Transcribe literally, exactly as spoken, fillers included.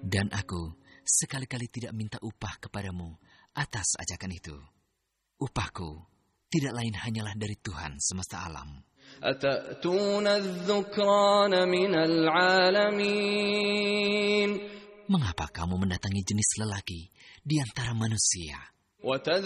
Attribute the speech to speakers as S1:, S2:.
S1: Dan aku sekali-kali tidak minta upah kepadamu atas ajakan itu. Upahku tidak lain hanyalah dari Tuhan semesta alam.
S2: أتأتون الذكران من العالمين
S1: Mengapa kamu mendatangi jenis lelaki di antara manusia?